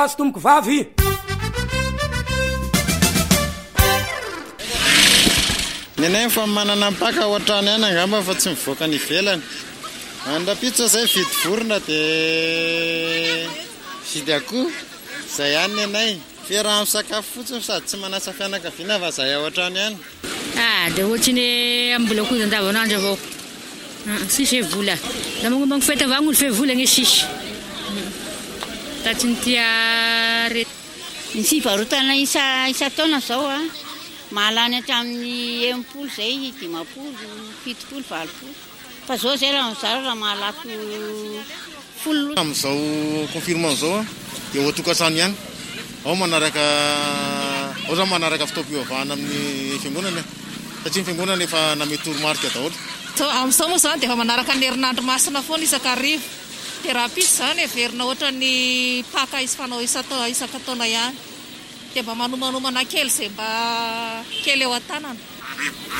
azo tomoko vavy nenay fa manana mpaka ohatrany ihany angamba fa tsy mivoaka ny ivelany andrapitso zay vidy vorona dia vidy akoho zay ihany nenay firaha amin'ny sakafo fotsiny sady tsy manasa fianakaviana fa zay ohatrany ihany dia ohatry ny ambola koa andavanandro avao sisy e vola da magnomba ny fety avao gn'olo fe vola gne sisy taty ny tia rety ny fivarotana isa taona zao mahalany hatramin'ny 80 zay 50 70 80 fa zao zay raha mahalako folo amin'izao confirmant zao dia ho-tokantrano ihany ao zao manaraka fitaom-pivavahana amin'ny fiangonana satria ny fiangonana efa namety toromarika daholo amin'izao moa zany dia efa manaraka ny herinandro masina foana isakarivo dia raha pisy zany everina ohatra ny paka izy fanao isakataona ihany dia mba manomanomana kely zay mba kely eo an-tanana